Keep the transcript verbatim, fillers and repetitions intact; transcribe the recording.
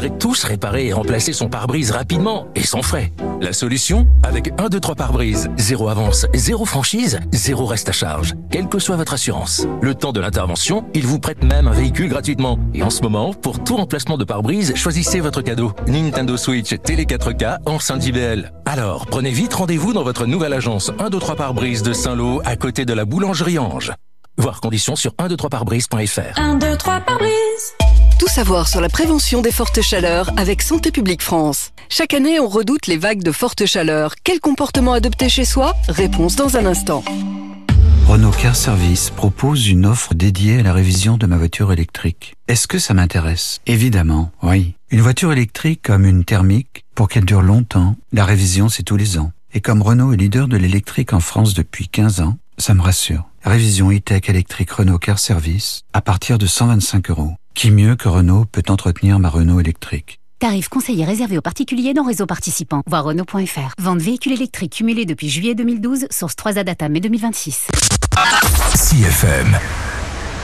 voudrait tous réparer et remplacer son pare-brise rapidement et sans frais. La solution? Avec un, deux, trois pare-brise. Zéro avance, zéro franchise, zéro reste à charge. Quelle que soit votre assurance. Le temps de l'intervention, ils vous prêtent même un véhicule gratuitement. Et en ce moment, pour tout remplacement de pare-brise, choisissez votre cadeau. Nintendo Switch, télé quatre K, enceinte J B L. Alors, prenez vite rendez-vous dans votre nouvelle agence un, deux, trois pare-brise de Saint-Lô, à côté de la boulangerie Ange. Voir conditions sur un, deux, trois pare-brise point f r. un, deux, trois pare-brise. Tout savoir sur la prévention des fortes chaleurs avec Santé publique France. Chaque année, on redoute les vagues de forte chaleur. Quel comportement adopter chez soi? Réponse dans un instant. Renault Car Service propose une offre dédiée à la révision de ma voiture électrique. Est-ce que ça m'intéresse? Évidemment, oui. Une voiture électrique comme une thermique, pour qu'elle dure longtemps, la révision c'est tous les ans. Et comme Renault est leader de l'électrique en France depuis quinze ans, ça me rassure. Révision e-tech électrique Renault Car Service à partir de cent vingt-cinq euros. Qui mieux que Renault peut entretenir ma Renault électrique? Tarif conseillé réservé aux particuliers dans réseau participant. Voir Renault point f r. Vente véhicule électrique cumulé depuis juillet deux mille douze. Source trois A Data mai deux mille vingt-six. C F M.